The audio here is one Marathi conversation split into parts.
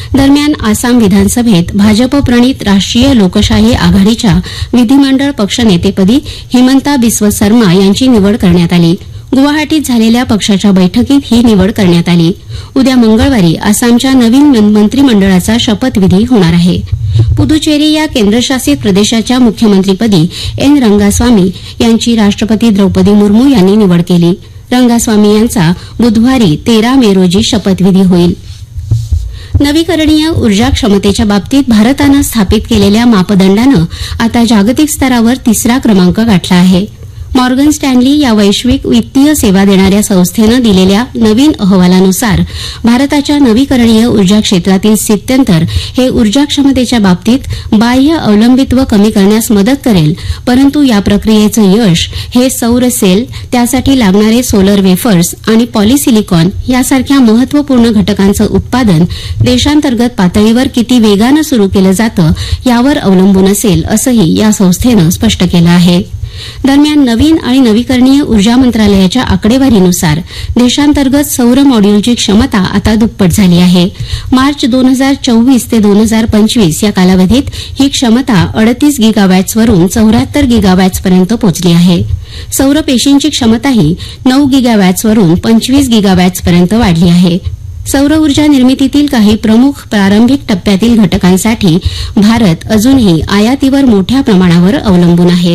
दरम्यान आसाम विधानसभेत भाजप प्रणित राष्ट्रीय लोकशाही आघाडीच्या विधिमंडळ पक्षनेतेपदी हिमंता बिस्व सर्मा यांची निवड करण्यात आली. गुवाहाटीत झालेल्या पक्षाच्या बैठकीत ही निवड करण्यात आली. उद्या मंगळवारी आसामच्या नवीन मंत्रिमंडळाचा शपथविधी होणार आहे. पुदुचेरी या केंद्रशासित प्रदेशाच्या मुख्यमंत्रीपदी एन रंगास्वामी यांची राष्ट्रपती द्रौपदी मुर्मू यांनी निवड केली. रंगास्वामी यांचा बुधवारी 13 मे रोजी शपथविधी होईल. नवीकरणीय ऊर्जा क्षमतेच्या बाबतीत भारतानं स्थापित केलेल्या मापदंडानं आता जागतिक स्तरावर 3रा क्रमांक गाठला आहे. मॉर्गन स्टॅनली या वैश्विक वित्तीय सेवा देणाऱ्या संस्थेनं दिलेल्या नवीन अहवालानुसार भारताच्या नवीकरणीय ऊर्जा क्षेत्रातील स्थित्यंतर हे ऊर्जा क्षमतेच्या बाबतीत बाह्य अवलंबित्व कमी करण्यास मदत करेल, परंतु या प्रक्रियेचं यश हे सौर सेल, त्यासाठी लागणारे सोलर वेफर्स आणि पॉलिसिलिकॉन यासारख्या महत्वपूर्ण घटकांचं उत्पादन देशांतर्गत पातळीवर किती वेगानं सुरू केलं जातं यावर अवलंबून असेल, असंही या संस्थेनं स्पष्ट केलं आहे. दरम्यान नवीन आणि नवीकरणीय ऊर्जा मंत्रालयाच्या आकडेवारीनुसार देशांतर्गत सौर मॉड्यूलची क्षमता आता दुप्पट झाली आहे. मार्च 2024 ते 2025 या कालावधीत ही क्षमता 38 गिगावॅट्सवरून 74 गिगावॅट्सपर्यंत पोहोचली आहे. सौर पेशींची क्षमताही 9 गिगावॅट्सवरून 25 गिगावॅट्सपर्यंत वाढली आहे. सौर ऊर्जा निर्मितीतील काही प्रमुख प्रारंभिक टप्प्यातील घटकांसाठी भारत अजूनही आयातीवर मोठ्या प्रमाणावर अवलंबून आहे.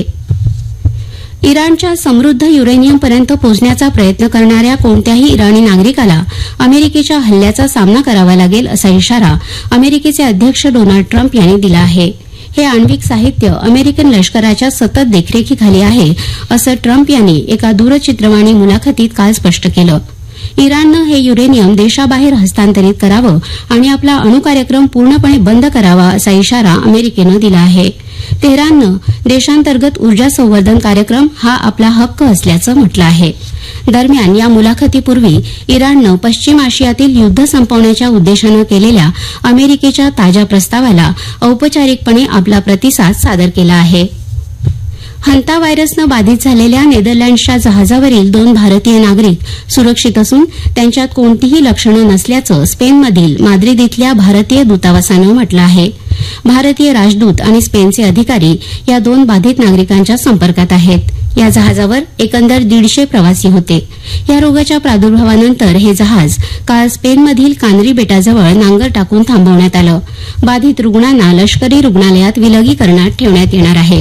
इराणच्या समृद्ध युरेनियमपर्यंत पोहोचण्याचा प्रयत्न करणाऱ्या कोणत्याही इराणी नागरिकाला अमेरिकेच्या हल्ल्याचा सामना करावा लागेल, असा इशारा अमेरिकेचे अध्यक्ष डोनाल्ड ट्रम्प यांनी दिला आहे. हे आण्विक साहित्य अमेरिकन लष्कराच्या सतत देखरेखीखाली आहे, असं ट्रम्प यांनी एका दूरचित्रवाणी मुलाखतीत काल स्पष्ट केलं. इराणनं हे युरेनियम देशाबाहेर हस्तांतरित करावं आणि आपला अणुकार्यक्रम पूर्णपणे बंद करावा, असा इशारा अमेरिकेनं दिला आहे. तेहराननं देशांतर्गत ऊर्जा संवर्धन कार्यक्रम हा आपला हक्क असल्याचं म्हटलं आहे. दरम्यान या मुलाखतीपूर्वी इराणनं पश्चिम आशियातील युद्ध संपवण्याच्या उद्देशानं केलेल्या अमेरिकेच्या ताज्या प्रस्तावाला औपचारिकपणे आपला प्रतिसाद सादर केला आहे. हंता व्हायरसनं बाधित झालेल्या नेदरलँड्सच्या जहाजावरील 2 भारतीय नागरिक सुरक्षित असून त्यांच्यात कोणतीही लक्षणं नसल्याचं स्पेनमधील माद्रिद इथल्या भारतीय दूतावासानं म्हटलं आहे. भारतीय राजदूत आणि स्पेनचे अधिकारी या 2 बाधित नागरिकांच्या संपर्कात आहेत. या जहाजावर एकंदर 150 प्रवासी होते. या रोगाच्या प्रादुर्भावानंतर हे जहाज काल स्पेनमधील कानरी बेटाजवळ नांगर टाकून थांबवण्यात आलं. बाधित रुग्णांना लष्करी रुग्णालयात विलगीकरणात ठेवण्यात येणार आहे.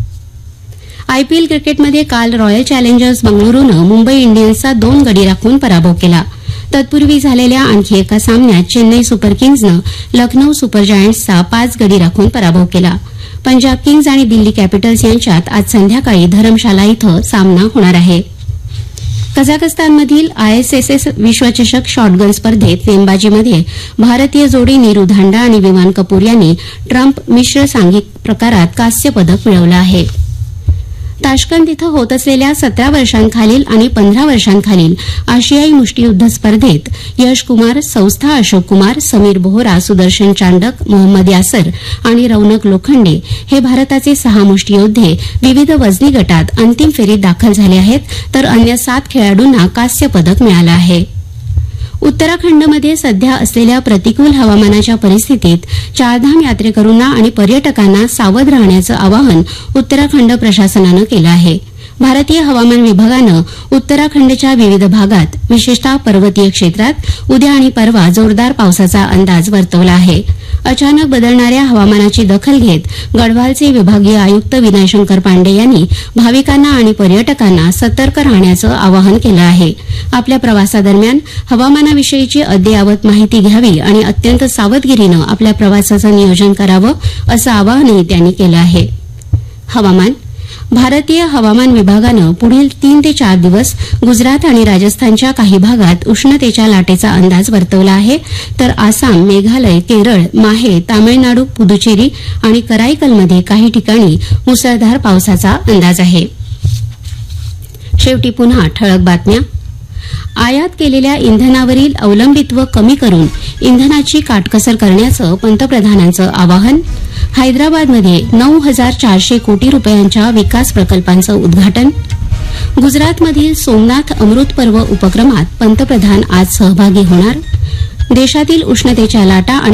आयपीएल क्रिकेटमध्ये काल रॉयल चॅलेंजर्स बंगळुरूनं मुंबई इंडियन्सचा 2 गडी राखून पराभव केला. तत्पूर्वी झालेल्या आणखी एका सामन्यात चेन्नई सुपर किंग्जनं लखनौ सुपर जायंट्सचा 5 गडी राखून पराभव केला. पंजाब किंग्ज आणि दिल्ली कॅपिटल्स यांच्यात आज संध्याकाळी धरमशाला इथं सामना होणार आहे. कझाकस्तानमधील आयएसएसएस विश्वचषक शॉटगन स्पर्धेत नेमबाजीमध्ये भारतीय जोडी नीरू धांडा आणि विमान कपूर यांनी ट्रम्प मिश्र सांघिक प्रकारात कांस्य पदक मिळवलं आहे. ताश्कंद इथं होत असलेल्या 17 वर्षांखालील आणि 15 वर्षांखालील आशियाई मुष्टियुद्ध स्पर्धेत यश कुमार, संस्था अशोक कुमार, समीर बोहरा, सुदर्शन चांडक, मोहम्मद यासर आणि रौनक लोखंडे हे भारताचे 6 मुष्टियोद्धे विविध वजनी गटात अंतिम फेरीत दाखल झाले आहेत, तर अन्य 7 खेळाडूंना कांस्य पदक मिळालं आहे. उत्तराखंडमध्ये सध्या असलेल्या प्रतिकूल हवामानाच्या परिस्थितीत चारधाम यात्रेकरूंना आणि पर्यटकांना सावध राहण्याचं आवाहन उत्तराखंड प्रशासनानं केलं आहे. भारतीय हवामान विभागानं उत्तराखंडच्या विविध भागात, विशेषतः पर्वतीय क्षेत्रात उद्या आणि परवा जोरदार पावसाचा अंदाज वर्तवला आहे. अचानक बदलणाऱ्या हवामानाची दखल घेत गढवालचे विभागीय आयुक्त विनयशंकर पांडे यांनी भाविकांना आणि पर्यटकांना सतर्क राहण्याचं आवाहन केलं आहे. आपल्या प्रवासादरम्यान हवामानाविषयीची अद्ययावत माहिती घ्यावी आणि अत्यंत सावधगिरीनं आपल्या प्रवासाचं नियोजन करावं, असं आवाहनही त्यांनी केलं आहे. हवामान. भारतीय हवामान विभागानं पुढील 3 ते 4 दिवस गुजरात आणि राजस्थानच्या काही भागात उष्णतेच्या लाटेचा अंदाज वर्तवला आहे, तर आसाम, मेघालय, केरळ, माहे, तामिळनाडू, पुदुचेरी आणि कराईकलमध्ये काही ठिकाणी मुसळधार पावसाचा अंदाज आहे. शेवटी पुन्हा ठळक बातम्या. आयात केलेल्या इंधनावरील अवलंबित्व कमी करून इंधनाची काटकसर करण्याचं पंतप्रधानांचं आवाहन. हैदराबादमध्ये 9,400 कोटी रुपयांच्या विकास प्रकल्पांचं उद्घाटन. गुजरातमधील सोमनाथ अमृत पर्व उपक्रमात पंतप्रधान आज सहभागी होणार. देशातील उष्णतेच्या लाटा